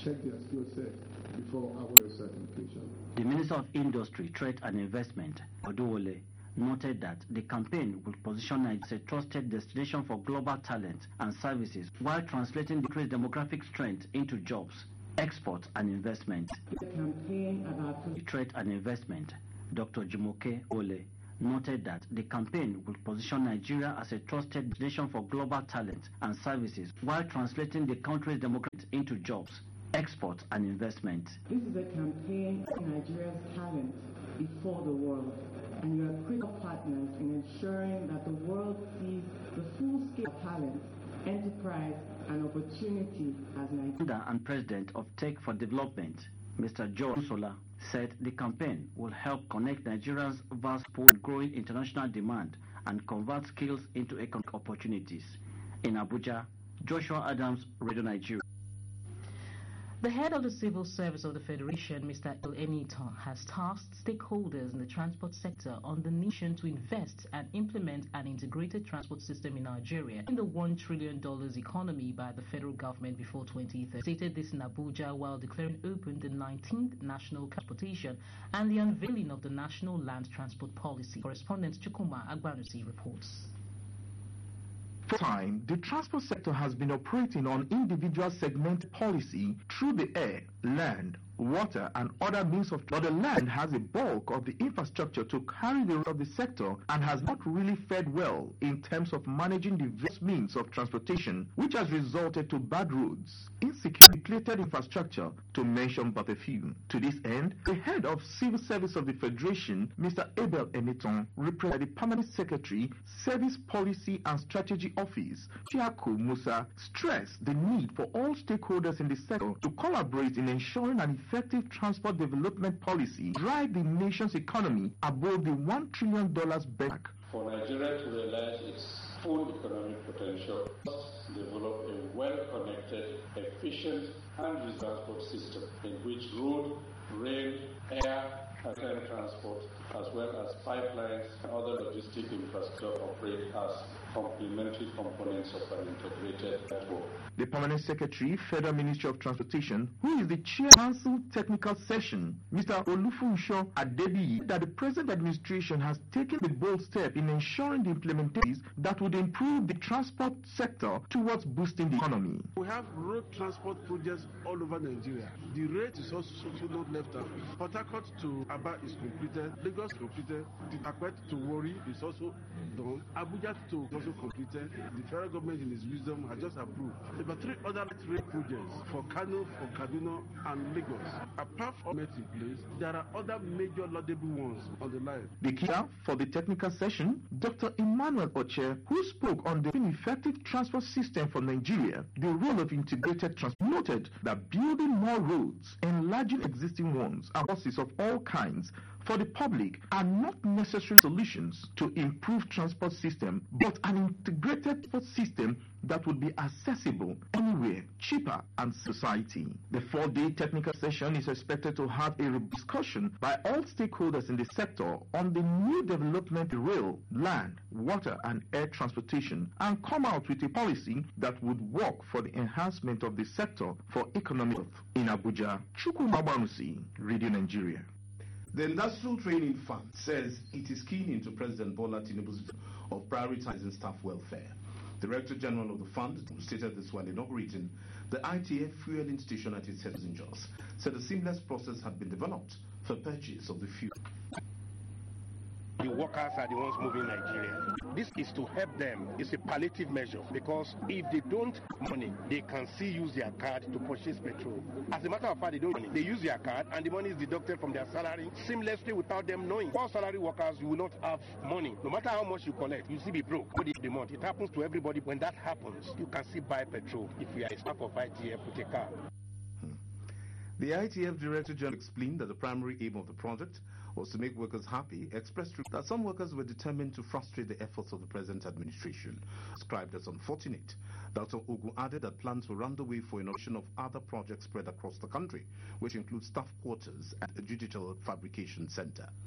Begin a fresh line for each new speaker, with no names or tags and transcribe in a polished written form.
check their skill set before awarding certification.
The Minister of Industry, Trade and Investment, Oduwole, noted that the campaign will position Nigeria as a trusted destination for global talent and services while translating the increased demographic strength into jobs, exports and investment.
The campaign about
Trade and Investment, Dr. Jumoke Ole, noted that the campaign will position Nigeria as a trusted destination for global talent and services while translating the country's demographic into jobs, exports and investment.
This is a campaign of Nigeria's talent before the world, and you are critical partners in ensuring that the world sees the full scale of talent, enterprise and opportunity as Nigeria.
And President of Tech for Development, Mr. Joe Sola, said the campaign will help connect Nigeria's vast pool of growing international demand and convert skills into economic opportunities. In Abuja, Joshua Adams, Radio Nigeria.
The head of the Civil Service of the Federation, Mr. El Eniton, has tasked stakeholders in the transport sector on the nation to invest and implement an integrated transport system in Nigeria in the $1 trillion economy by the federal government before 2030. Stated this in Abuja while declaring open the 19th National Transportation and the unveiling of the National Land Transport Policy. Correspondent Chukuma Agbanusi reports.
For time, the transport sector has been operating on individual segment policy through the air, land, water and other means of transport. But the land has a bulk of the infrastructure to carry the rest of the sector and has not really fared well in terms of managing the various means of transportation, which has resulted to bad roads, insecure depleted infrastructure, to mention but a few. To this end, the head of Civil Service of the Federation, Mr. Abel Eniton, represented the Permanent Secretary, Service Policy and Strategy Office, Chiaku Musa, stressed the need for all stakeholders in the sector to collaborate in ensuring an effective transport development policy drive the nation's economy above the $1 trillion benchmark.
For Nigeria to realize its full economic potential, must develop a well-connected, efficient and resilient transport system in which road, rail, air, and train transport, as well as pipelines and other logistic infrastructure operate as complementary components of an integrated network.
The Permanent Secretary, Federal Ministry of Transportation, who is the Chair Council Technical Session, Mr. Olufunsho Adebiyi, that the present administration has taken the bold step in ensuring the implementations that would improve the transport sector towards boosting the economy.
We have road transport projects all over Nigeria. The rate is also not left out. Port Harcourt to Aba is completed, Lagos completed, the Akwet to Warri is also done, Abuja to is also completed. The federal government in its wisdom has just approved about 3 other rail projects for Kano, for Kaduna and Lagos. Apart from in place, there are other major laudable ones on the line.
The key for the technical session, Dr. Emmanuel Oche, who spoke on the effective transport system for Nigeria, the role of integrated transport, noted that building more roads, enlarging existing ones, and buses of all kinds for the public are not necessary solutions to improve transport system, but an integrated transport system that would be accessible anywhere, cheaper and society. The 4-day technical session is expected to have a discussion by all stakeholders in the sector on the new development in rail, land, water and air transportation and come out with a policy that would work for the enhancement of the sector for economic growth. In Abuja, Chukuma Agbanusi, Radio Nigeria.
The Industrial Training Fund says it is keen into President Bola Tinubu's of prioritizing staff welfare. Director General of the fund stated this while inaugurating the ITF fueling station at its headquarters in Jos, said a seamless process had been developed for purchase of the fuel.
The workers are the ones moving Nigeria. This is to help them. It's a palliative measure because if they don't have money, they can still use their card to purchase petrol. As a matter of fact, they don't. They use their card and the money is deducted from their salary seamlessly without them knowing. For salary workers, you will not have money. No matter how much you collect, you still be broke for the month. It happens to everybody. When that happens, you can still buy petrol if you are a staff of ITF with a car.
The ITF Director General explained that the primary aim of the project was to make workers happy, expressed that some workers were determined to frustrate the efforts of the present administration, described as unfortunate. Dr. Ogu added that plans were underway for inauguration of other projects spread across the country, which include staff quarters and a digital fabrication center.